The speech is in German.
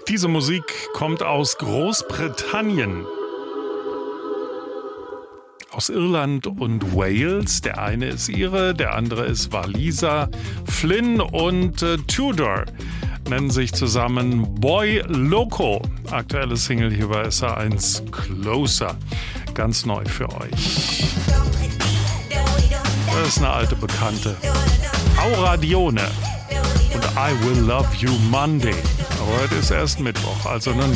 Diese Musik kommt aus Großbritannien. Aus Irland und Wales. Der eine ist Ire, der andere ist Waliser. Flynn und Tudor nennen sich zusammen Boy Loco. Aktuelle Single hier bei SR1 Closer. Ganz neu für euch. Das ist eine alte Bekannte. Aura Dione und I Will Love You Monday. Aber heute ist erst Mittwoch, also noch nicht.